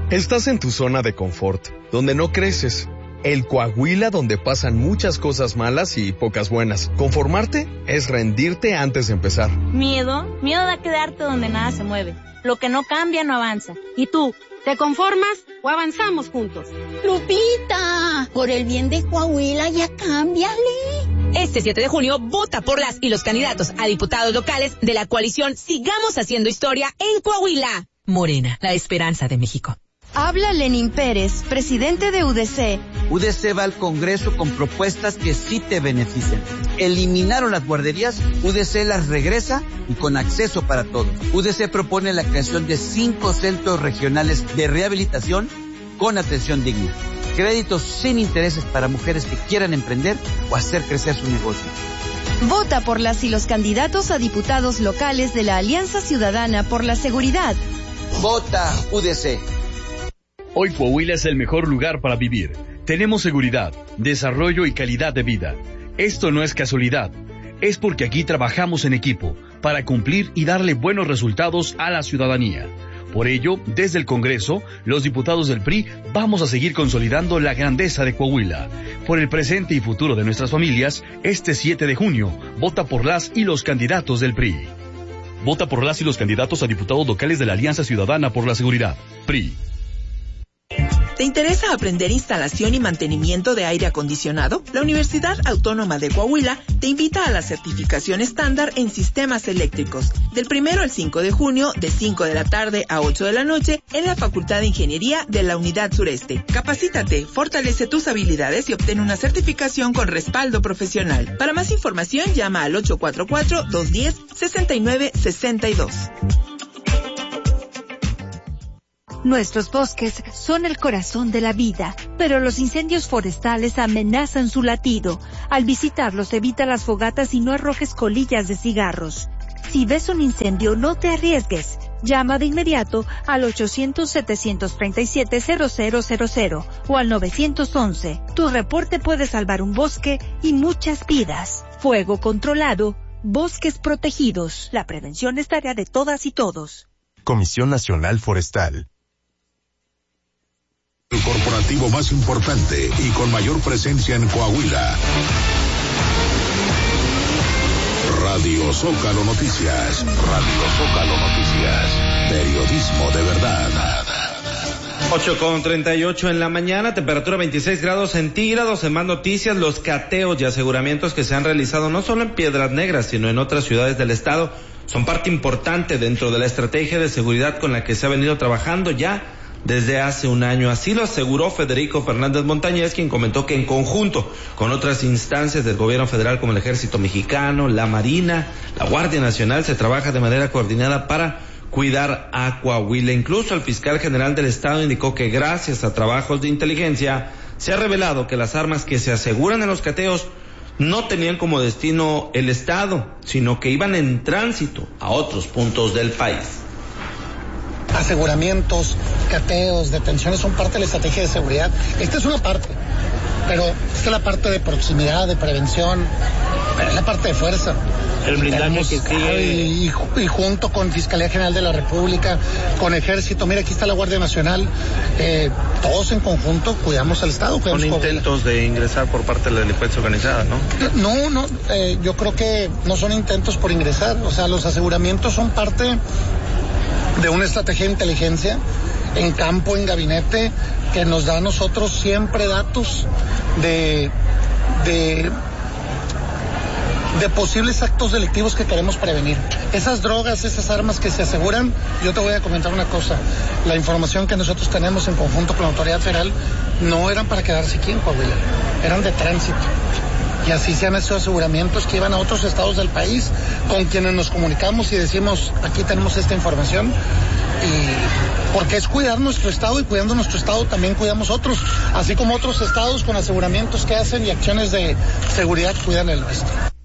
Estás en tu zona de confort, donde no creces. El Coahuila donde pasan muchas cosas malas y pocas buenas. Conformarte es rendirte antes de empezar. Miedo a quedarte donde nada se mueve. Lo que no cambia no avanza. ¿Y tú? ¿Te conformas o avanzamos juntos? Lupita, por el bien de Coahuila ya cámbiale. Este 7 de junio, vota por las y los candidatos a diputados locales de la coalición Sigamos Haciendo Historia en Coahuila. Morena, la esperanza de México. Habla Lenín Pérez, presidente de UDC. UDC va al Congreso con propuestas que sí te benefician. Eliminaron las guarderías, UDC las regresa y con acceso para todos. UDC propone la creación de 5 centros regionales de rehabilitación con atención digna. Créditos sin intereses para mujeres que quieran emprender o hacer crecer su negocio. Vota por las y los candidatos a diputados locales de la Alianza Ciudadana por la Seguridad. Vota UDC. Hoy Coahuila es el mejor lugar para vivir. Tenemos seguridad, desarrollo y calidad de vida. Esto no es casualidad. Es porque aquí trabajamos en equipo para cumplir y darle buenos resultados a la ciudadanía. Por ello, desde el Congreso, los diputados del PRI vamos a seguir consolidando la grandeza de Coahuila. Por el presente y futuro de nuestras familias, este 7 de junio, vota por las y los candidatos del PRI. Vota por las y los candidatos a diputados locales de la Alianza Ciudadana por la Seguridad, PRI. ¿Te interesa aprender instalación y mantenimiento de aire acondicionado? La Universidad Autónoma de Coahuila te invita a la certificación estándar en sistemas eléctricos, del 1 al 5 de junio, de 5 de la tarde a 8 de la noche, en la Facultad de Ingeniería de la Unidad Sureste. Capacítate, fortalece tus habilidades y obtén una certificación con respaldo profesional. Para más información, llama al 844-210-6962. Nuestros bosques son el corazón de la vida, pero los incendios forestales amenazan su latido. Al visitarlos, evita las fogatas y no arrojes colillas de cigarros. Si ves un incendio, no te arriesgues. Llama de inmediato al 800-737-0000 o al 911. Tu reporte puede salvar un bosque y muchas vidas. Fuego controlado, bosques protegidos. La prevención es tarea de todas y todos. Comisión Nacional Forestal. El corporativo más importante y con mayor presencia en Coahuila. Radio Zócalo Noticias. Radio Zócalo Noticias. Periodismo de verdad. 8:38 en la mañana, temperatura 26 grados centígrados. En más noticias, los cateos y aseguramientos que se han realizado no solo en Piedras Negras, sino en otras ciudades del estado, son parte importante dentro de la estrategia de seguridad con la que se ha venido trabajando ya desde hace un año. Así lo aseguró Federico Fernández Montañez, quien comentó que en conjunto con otras instancias del gobierno federal como el Ejército Mexicano, la Marina, la Guardia Nacional, se trabaja de manera coordinada para cuidar a Coahuila. Incluso el fiscal general del estado indicó que gracias a trabajos de inteligencia se ha revelado que las armas que se aseguran en los cateos no tenían como destino el estado, sino que iban en tránsito a otros puntos del país. Aseguramientos, cateos, detenciones son parte de la estrategia de seguridad. Esta es una parte, pero esta es la parte de proximidad, de prevención, pero es la parte de fuerza. El blindaje que sigue. Y junto con Fiscalía General de la República, con Ejército, mira, aquí está la Guardia Nacional, todos en conjunto cuidamos al Estado. Con intentos de ingresar por parte de la delincuencia organizada, ¿no? No, yo creo que no son intentos por ingresar, o sea, los aseguramientos son parte de una estrategia de inteligencia en campo, en gabinete, que nos da a nosotros siempre datos de posibles actos delictivos que queremos prevenir. Esas drogas, esas armas que se aseguran, yo te voy a comentar una cosa, la información que nosotros tenemos en conjunto con la autoridad federal no eran para quedarse aquí en Coahuila, eran de tránsito. Y así se han hecho aseguramientos que iban a otros estados del país, con quienes nos comunicamos y decimos, aquí tenemos esta información, y porque es cuidar nuestro estado, y cuidando nuestro estado también cuidamos otros, así como otros estados con aseguramientos que hacen y acciones de seguridad cuidan el nuestro.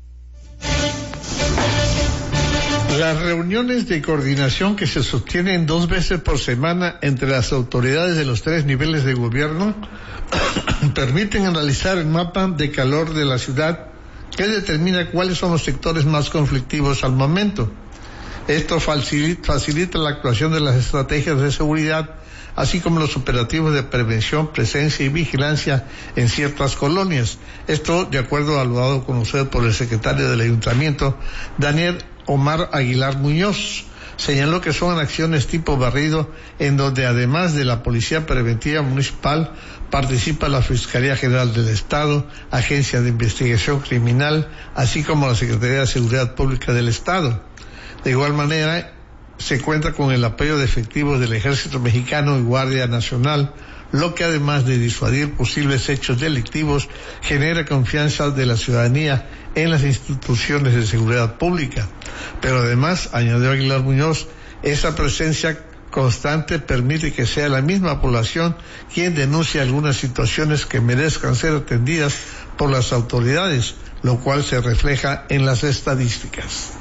Las reuniones de coordinación que se sostienen 2 veces por semana entre las autoridades de los 3 niveles de gobierno permiten analizar el mapa de calor de la ciudad que determina cuáles son los sectores más conflictivos al momento. Esto facilita la actuación de las estrategias de seguridad, así como los operativos de prevención, presencia y vigilancia en ciertas colonias. Esto de acuerdo a lo dado a conocer por el secretario del Ayuntamiento, Daniel Omar Aguilar Muñoz. Señaló que son acciones tipo barrido, en donde además de la Policía Preventiva Municipal, participa la Fiscalía General del Estado, Agencia de Investigación Criminal, así como la Secretaría de Seguridad Pública del Estado. De igual manera, se cuenta con el apoyo de efectivos del Ejército Mexicano y Guardia Nacional, lo que además de disuadir posibles hechos delictivos, genera confianza de la ciudadanía en las instituciones de seguridad pública. Pero además, añadió Aguilar Muñoz, esa presencia constante permite que sea la misma población quien denuncie algunas situaciones que merezcan ser atendidas por las autoridades, lo cual se refleja en las estadísticas.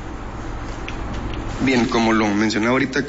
Bien, como lo mencionaba ahorita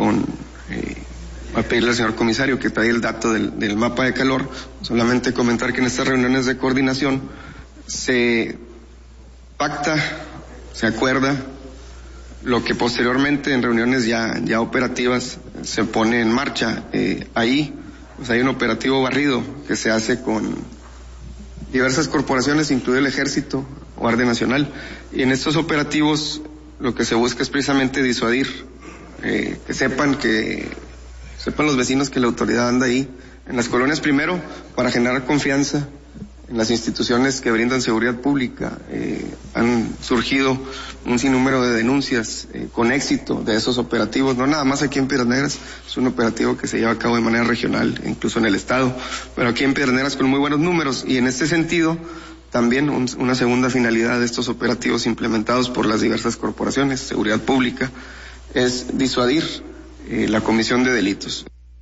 a pedirle al señor comisario que trae el dato del mapa de calor, solamente comentar que en estas reuniones de coordinación se pacta, se acuerda lo que posteriormente en reuniones ya operativas se pone en marcha. Ahí pues hay un operativo barrido que se hace con diversas corporaciones, incluido el Ejército, Guardia Nacional, y en estos operativos lo que se busca es precisamente disuadir, que sepan los vecinos que la autoridad anda ahí en las colonias, primero para generar confianza en las instituciones que brindan seguridad pública. Han surgido un sinnúmero de denuncias con éxito de esos operativos, no nada más aquí en Piedras Negras, es un operativo que se lleva a cabo de manera regional, incluso en el estado, pero aquí en Piedras Negras con muy buenos números, y en este sentido también una segunda finalidad de estos operativos implementados por las diversas corporaciones, seguridad pública, es disuadir la comisión de delitos.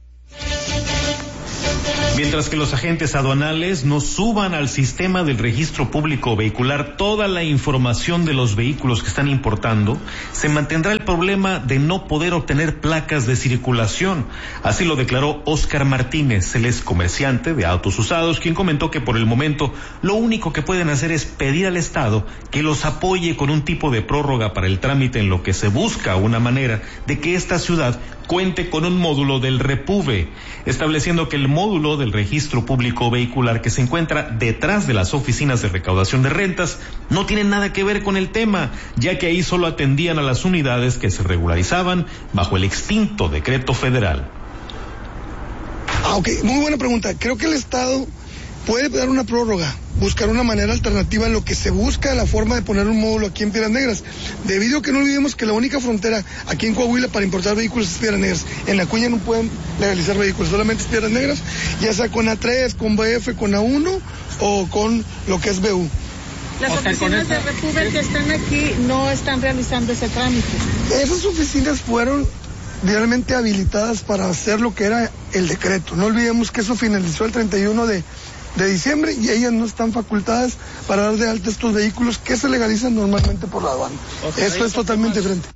Mientras que los agentes aduanales no suban al sistema del registro público vehicular toda la información de los vehículos que están importando, se mantendrá el problema de no poder obtener placas de circulación. Así lo declaró Óscar Martínez, él es comerciante de autos usados, quien comentó que por el momento lo único que pueden hacer es pedir al Estado que los apoye con un tipo de prórroga para el trámite, en lo que se busca una manera de que esta ciudad cuente con un módulo del Repube, estableciendo que el módulo del registro público vehicular que se encuentra detrás de las oficinas de recaudación de rentas no tiene nada que ver con el tema, ya que ahí solo atendían a las unidades que se regularizaban bajo el extinto decreto federal. Ok, muy buena pregunta. Creo que el Estado puede dar una prórroga, buscar una manera alternativa en lo que se busca la forma de poner un módulo aquí en Piedras Negras, debido a que no olvidemos que la única frontera aquí en Coahuila para importar vehículos es Piedras Negras. En La Cuña no pueden legalizar vehículos, solamente es Piedras Negras, ya sea con A3, con BF, con A1 o con lo que es BU. Las oficinas de Repube que están aquí no están realizando ese trámite. Esas oficinas fueron realmente habilitadas para hacer lo que era el decreto. No olvidemos que eso finalizó el 31 de diciembre y ellas no están facultadas para dar de alta estos vehículos que se legalizan normalmente por la aduana. Esto es totalmente diferente.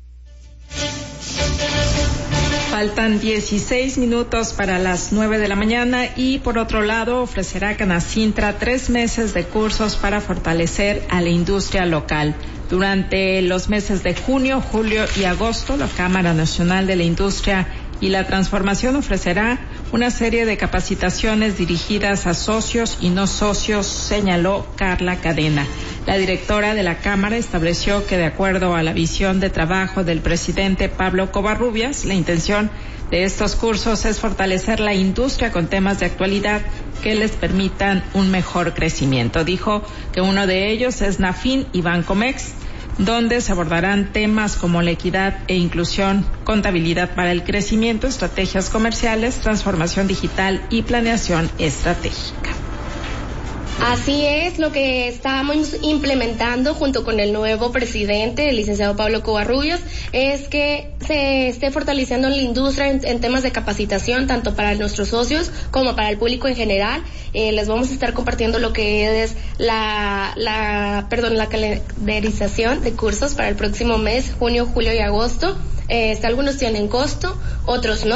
Faltan 16 minutos para las 9 de la mañana y por otro lado ofrecerá Canacintra 3 meses de cursos para fortalecer a la industria local. Durante los meses de junio, julio y agosto, la Cámara Nacional de la Industria y la Transformación ofrecerá una serie de capacitaciones dirigidas a socios y no socios, señaló Carla Cadena. La directora de la Cámara estableció que de acuerdo a la visión de trabajo del presidente Pablo Covarrubias, la intención de estos cursos es fortalecer la industria con temas de actualidad que les permitan un mejor crecimiento. Dijo que uno de ellos es Nafin y Bancomex, donde se abordarán temas como la equidad e inclusión, contabilidad para el crecimiento, estrategias comerciales, transformación digital y planeación estratégica. Así es, lo que estamos implementando junto con el nuevo presidente, el licenciado Pablo Covarrubias, es que se esté fortaleciendo la industria en temas de capacitación, tanto para nuestros socios como para el público en general. Les vamos a estar compartiendo lo que es la calendarización de cursos para el próximo mes, junio, julio y agosto. Algunos tienen costo, otros no,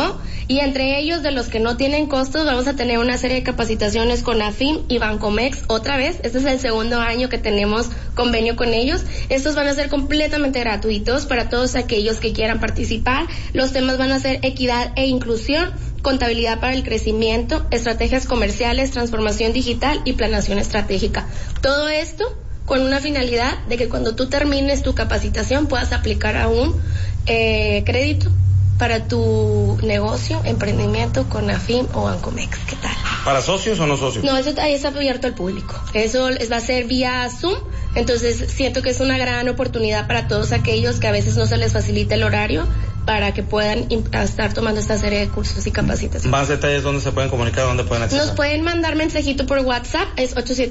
Y entre ellos, de los que no tienen costos, vamos a tener una serie de capacitaciones con AFIM y Bancomext otra vez. Este es el segundo año que tenemos convenio con ellos. Estos van a ser completamente gratuitos para todos aquellos que quieran participar. Los temas van a ser equidad e inclusión, contabilidad para el crecimiento, estrategias comerciales, transformación digital y planeación estratégica. Todo esto con una finalidad de que cuando tú termines tu capacitación puedas aplicar a un crédito para tu negocio, emprendimiento con AFIM o Bancomext. ¿Qué tal? ¿Para socios o no socios? No, eso ahí está abierto al público. Eso va a ser vía Zoom. Entonces siento que es una gran oportunidad para todos aquellos que a veces no se les facilita el horario, para que puedan estar tomando esta serie de cursos y capacitaciones. Más detalles, ¿dónde se pueden comunicar? ¿Dónde pueden acceder? Nos pueden mandar mensajito por WhatsApp, es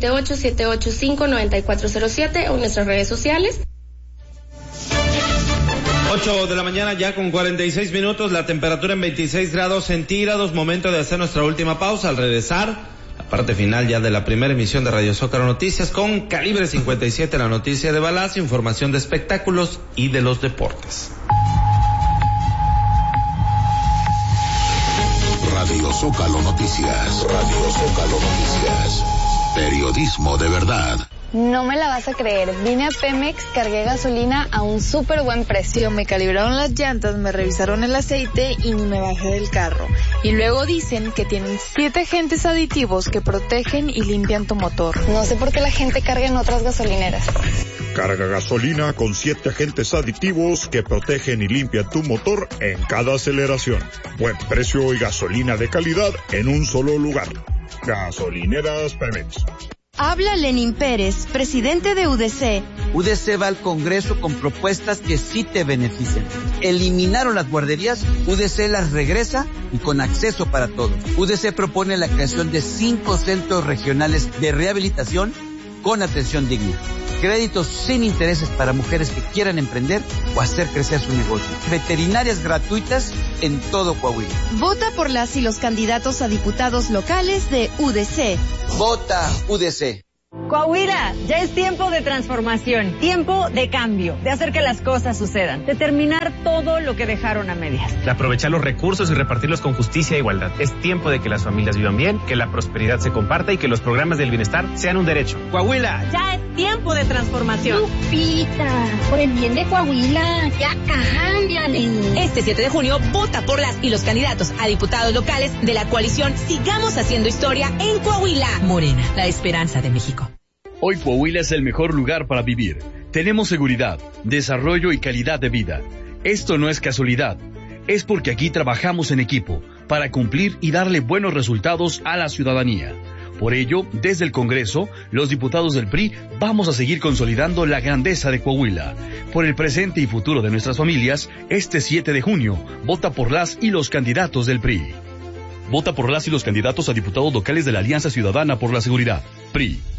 878-785-9407, o en nuestras redes sociales. 8 de la mañana ya con 46 minutos, la temperatura en 26 grados centígrados, momento de hacer nuestra última pausa. Al regresar, la parte final ya de la primera emisión de Radio Zócalo Noticias con Calibre 57, la noticia de balazo, información de espectáculos y de los deportes. Radio Zócalo Noticias. Radio Zócalo Noticias. Periodismo de verdad. No me la vas a creer, vine a Pemex, cargué gasolina a un súper buen precio, me calibraron las llantas, me revisaron el aceite y ni me bajé del carro. Y luego dicen que tienen 7 agentes aditivos que protegen y limpian tu motor. No sé por qué la gente carga en otras gasolineras. Carga gasolina con 7 agentes aditivos que protegen y limpian tu motor en cada aceleración. Buen precio y gasolina de calidad en un solo lugar. Gasolineras Pemex. Habla Lenín Pérez, presidente de UDC. UDC va al Congreso con propuestas que sí te benefician. Eliminaron las guarderías, UDC las regresa y con acceso para todos. UDC propone la creación de 5 centros regionales de rehabilitación con atención digna. Créditos sin intereses para mujeres que quieran emprender o hacer crecer su negocio. Veterinarias gratuitas en todo Coahuila. Vota por las y los candidatos a diputados locales de UDC. Vota UDC. Coahuila, ya es tiempo de transformación, tiempo de cambio, de hacer que las cosas sucedan, de terminar todo lo que dejaron a medias. De aprovechar los recursos y repartirlos con justicia e igualdad. Es tiempo de que las familias vivan bien, que la prosperidad se comparta y que los programas del bienestar sean un derecho. Coahuila. Ya es tiempo de transformación. Lupita, por el bien de Coahuila, ya cámbiale. Este 7 de junio, vota por las y los candidatos a diputados locales de la coalición Sigamos Haciendo Historia en Coahuila. Morena, la esperanza de México. Hoy Coahuila es el mejor lugar para vivir. Tenemos seguridad, desarrollo y calidad de vida. Esto no es casualidad. Es porque aquí trabajamos en equipo para cumplir y darle buenos resultados a la ciudadanía. Por ello, desde el Congreso, los diputados del PRI vamos a seguir consolidando la grandeza de Coahuila. Por el presente y futuro de nuestras familias, este 7 de junio, vota por las y los candidatos del PRI. Vota por las y los candidatos a diputados locales de la Alianza Ciudadana por la Seguridad, PRI.